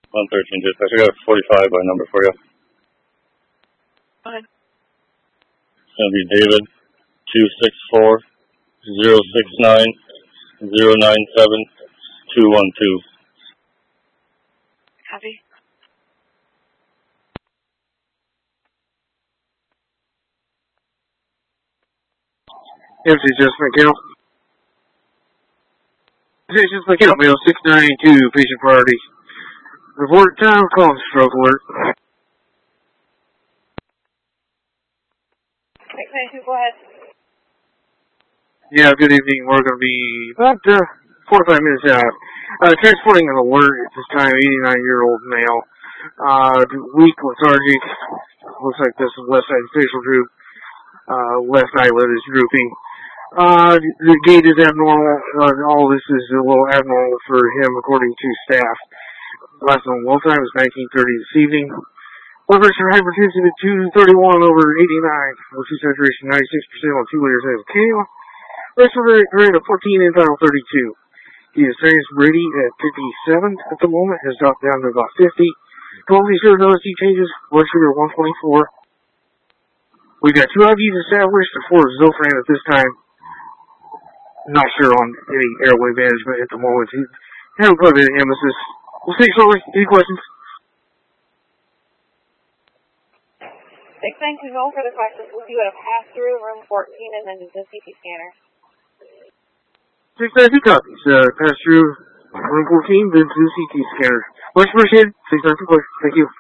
113 dispatch. I got a 45 by number for you. Go ahead. It's going to be David 264 069 097 212. Copy. Empty adjustment count. Adjustment count, male 692, patient priority. Report time, calling stroke alert. Go ahead. Yeah, good evening. We're going to be about 45 minutes out. Transporting an alert at this time, 89-year-old male. Weak lethargic. Looks like this is left side facial droop. Left eyelid is drooping. The gait is abnormal. All this is a little abnormal for him, according to staff. Last known well time is 19:30 this evening. Blood pressure hypertensive at 231 over 89. Oxygen saturation 96% on 2 liters of cannula. Respiratory rate of 14 and vital 32. He is experienced Brady at 57 at the moment, has dropped down to about 50. 12 zero LSD changes, blood sugar 124. We've got 2 IVs established for Zofran at this time. Not sure on any airway management at the moment. He's having quite a bit of emesis. We'll see you shortly. Any questions? 692 home for the questions. We'll do a pass-through room 14 and then the CT scanner. 692 copies. Pass through room 14, then to the CT scanner. Much appreciated. 692, thank you.